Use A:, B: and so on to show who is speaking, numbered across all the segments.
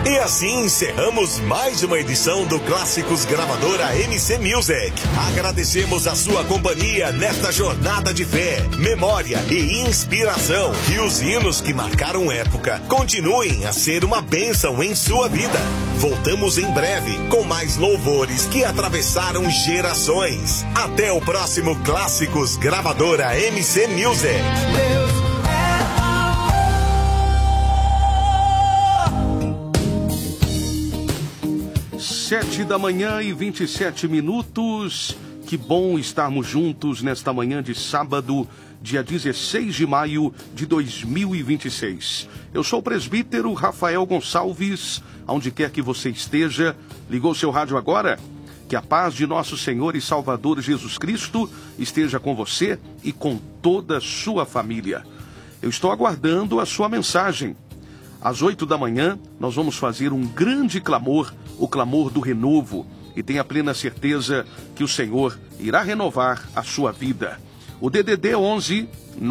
A: E assim encerramos mais uma edição do Clássicos Gravadora MC Music. Agradecemos a sua companhia nesta jornada de fé, memória e inspiração. Que os hinos que marcaram época continuem a ser uma bênção em sua vida. Voltamos em breve com mais louvores que atravessaram gerações. Até o próximo Clássicos Gravadora MC Music.
B: 7h27. Que bom estarmos juntos nesta manhã de sábado, dia 16 de maio de 2026. Eu sou o presbítero Rafael Gonçalves, aonde quer que você esteja. Ligou seu rádio agora? Que a paz de nosso Senhor e Salvador Jesus Cristo esteja com você e com toda a sua família. Eu estou aguardando a sua mensagem. Às 8 da manhã, nós vamos fazer um grande clamor, o clamor do renovo, e tenha plena certeza que o Senhor irá renovar a sua vida. O DDD 11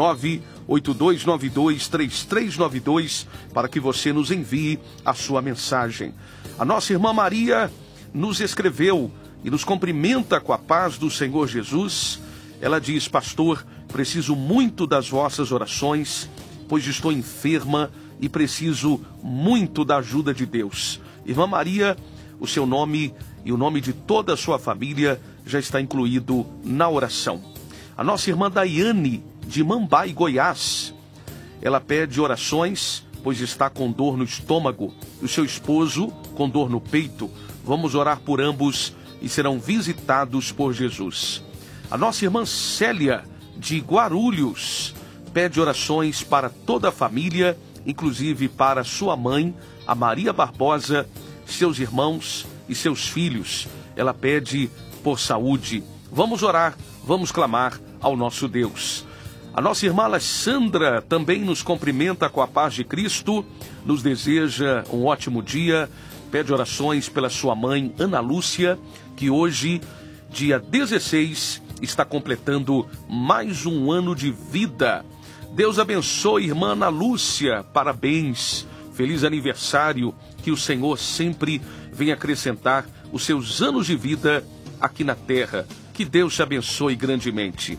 B: 98292 3392 para que você nos envie a sua mensagem. A nossa irmã Maria nos escreveu e nos cumprimenta com a paz do Senhor Jesus. Ela diz: pastor, preciso muito das vossas orações, pois estou enferma e preciso muito da ajuda de Deus. Irmã Maria, o seu nome e o nome de toda a sua família já está incluído na oração. A nossa irmã Daiane, de Mambai, Goiás, ela pede orações, pois está com dor no estômago, e o seu esposo com dor no peito. Vamos orar por ambos e serão visitados por Jesus. A nossa irmã Célia, de Guarulhos, pede orações para toda a família, inclusive para sua mãe, a Maria Barbosa, seus irmãos e seus filhos. Ela pede por saúde. Vamos orar, vamos clamar ao nosso Deus. A nossa irmã Alessandra também nos cumprimenta com a paz de Cristo, nos deseja um ótimo dia, pede orações pela sua mãe Ana Lúcia, que hoje, dia 16, está completando mais um ano de vida. Deus abençoe, irmã Ana Lúcia, parabéns, feliz aniversário, que o Senhor sempre venha acrescentar os seus anos de vida aqui na terra. Que Deus te abençoe grandemente.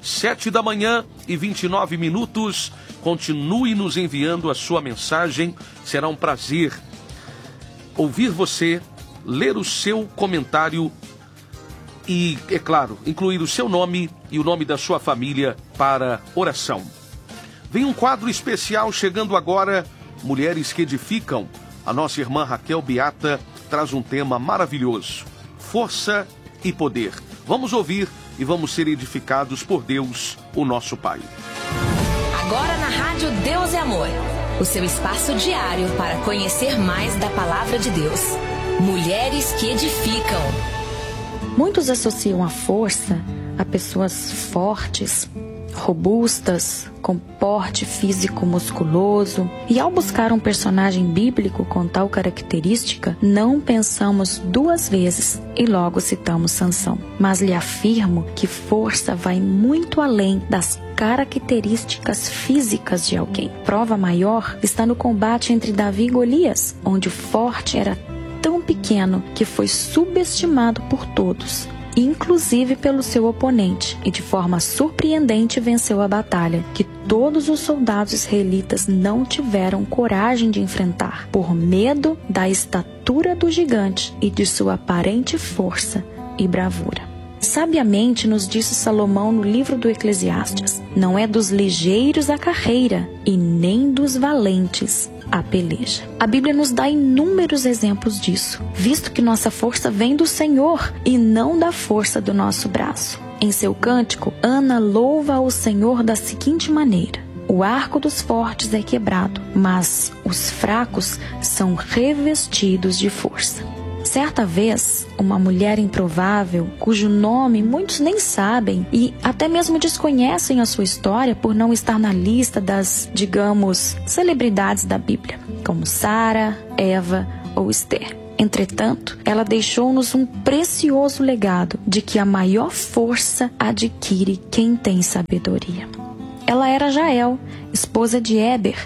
B: 7h29. Continue nos enviando a sua mensagem. Será um prazer ouvir você, ler o seu comentário e, é claro, incluir o seu nome e o nome da sua família para oração. Vem um quadro especial chegando agora, Mulheres que Edificam. A nossa irmã Raquel Beata traz um tema maravilhoso: força e poder. Vamos ouvir e vamos ser edificados por Deus, o nosso Pai.
C: Agora na Rádio Deus é Amor, o seu espaço diário para conhecer mais da Palavra de Deus. Mulheres que Edificam.
D: Muitos associam a força a pessoas fortes, robustas, com porte físico musculoso, e ao buscar um personagem bíblico com tal característica, não pensamos duas vezes e logo citamos Sansão. Mas lhe afirmo que força vai muito além das características físicas de alguém. Prova maior está no combate entre Davi e Golias, onde o forte era tão pequeno que foi subestimado por todos, inclusive pelo seu oponente, e de forma surpreendente venceu a batalha, que todos os soldados israelitas não tiveram coragem de enfrentar, por medo da estatura do gigante e de sua aparente força e bravura. Sabiamente nos disse Salomão no livro do Eclesiastes: não é dos ligeiros a carreira, e nem dos valentes a peleja. A Bíblia nos dá inúmeros exemplos disso, visto que nossa força vem do Senhor e não da força do nosso braço. Em seu cântico, Ana louva ao Senhor da seguinte maneira: o arco dos fortes é quebrado, mas os fracos são revestidos de força. Certa vez, uma mulher improvável, cujo nome muitos nem sabem e até mesmo desconhecem a sua história por não estar na lista das, digamos, celebridades da Bíblia, como Sara, Eva ou Esther. Entretanto, ela deixou-nos um precioso legado de que a maior força adquire quem tem sabedoria. Ela era Jael, esposa de Éber,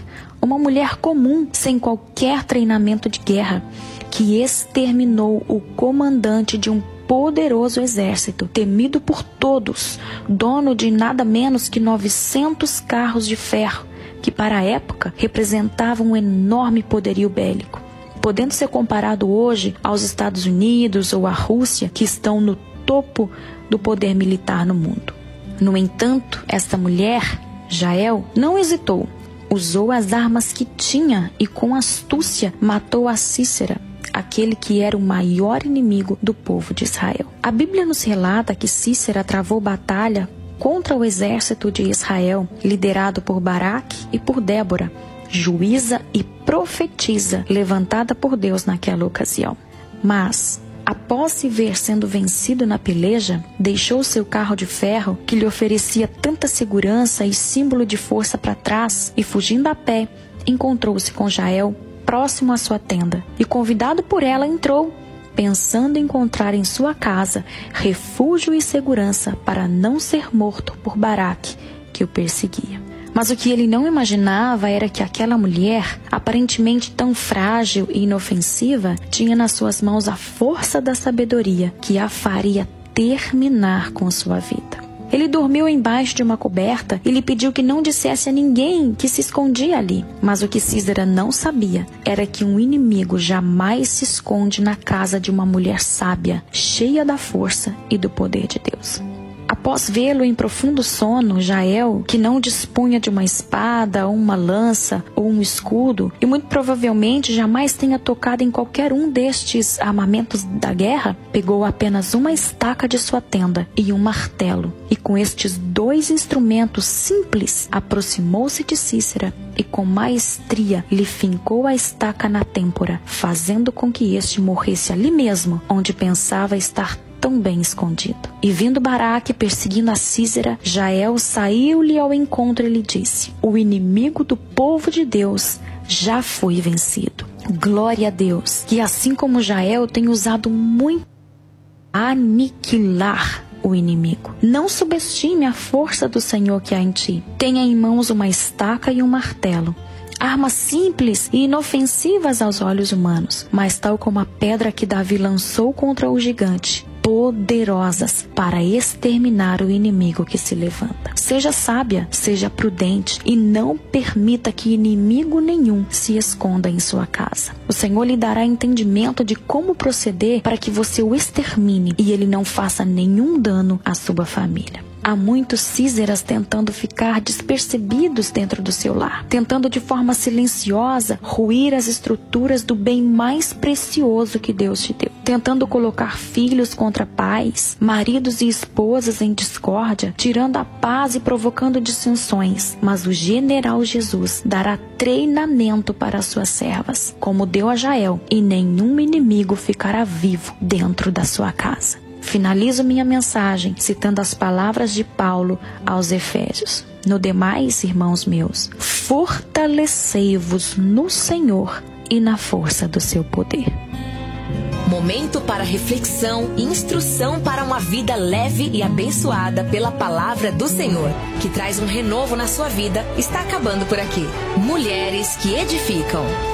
D: uma mulher comum, sem qualquer treinamento de guerra, que exterminou o comandante de um poderoso exército, temido por todos, dono de nada menos que 900 carros de ferro, que para a época representavam um enorme poderio bélico, podendo ser comparado hoje aos Estados Unidos ou à Rússia, que estão no topo do poder militar no mundo. No entanto, esta mulher, Jael, não hesitou, usou as armas que tinha e com astúcia matou a Sísera, aquele que era o maior inimigo do povo de Israel. A Bíblia nos relata que Sísera travou batalha contra o exército de Israel, liderado por Baraque e por Débora, juíza e profetisa levantada por Deus naquela ocasião. Mas, após se ver sendo vencido na peleja, deixou seu carro de ferro, que lhe oferecia tanta segurança e símbolo de força para trás, e fugindo a pé, encontrou-se com Jael próximo à sua tenda, e convidado por ela entrou, pensando encontrar em sua casa refúgio e segurança para não ser morto por Baraque, que o perseguia. Mas o que ele não imaginava era que aquela mulher, aparentemente tão frágil e inofensiva, tinha nas suas mãos a força da sabedoria que a faria terminar com sua vida. Ele dormiu embaixo de uma coberta e lhe pediu que não dissesse a ninguém que se escondia ali. Mas o que Sísera não sabia era que um inimigo jamais se esconde na casa de uma mulher sábia, cheia da força e do poder de Deus. Após vê-lo em profundo sono, Jael, que não dispunha de uma espada, uma lança ou um escudo, e muito provavelmente jamais tenha tocado em qualquer um destes armamentos da guerra, pegou apenas uma estaca de sua tenda e um martelo, e com estes 2 instrumentos simples, aproximou-se de Sísera e com maestria lhe fincou a estaca na têmpora, fazendo com que este morresse ali mesmo, onde pensava estar tão bem escondido. E vindo Baraque perseguindo a Sísera, Jael saiu-lhe ao encontro e lhe disse: o inimigo do povo de Deus já foi vencido. Glória a Deus, que assim como Jael tem usado muito aniquilar o inimigo. Não subestime a força do Senhor que há em ti. Tenha em mãos uma estaca e um martelo. Armas simples e inofensivas aos olhos humanos, mas tal como a pedra que Davi lançou contra o gigante, poderosas para exterminar o inimigo que se levanta. Seja sábia, seja prudente e não permita que inimigo nenhum se esconda em sua casa. O Senhor lhe dará entendimento de como proceder para que você o extermine e ele não faça nenhum dano à sua família. Há muitos Síseras tentando ficar despercebidos dentro do seu lar, tentando de forma silenciosa ruir as estruturas do bem mais precioso que Deus te deu, tentando colocar filhos contra pais, maridos e esposas em discórdia, tirando a paz e provocando dissensões. Mas o general Jesus dará treinamento para as suas servas, como deu a Jael, e nenhum inimigo ficará vivo dentro da sua casa. Finalizo minha mensagem citando as palavras de Paulo aos Efésios. No demais, irmãos meus, fortalecei-vos no Senhor e na força do seu poder.
C: Momento para reflexão e instrução para uma vida leve e abençoada pela palavra do Senhor, que traz um renovo na sua vida, está acabando por aqui. Mulheres que edificam.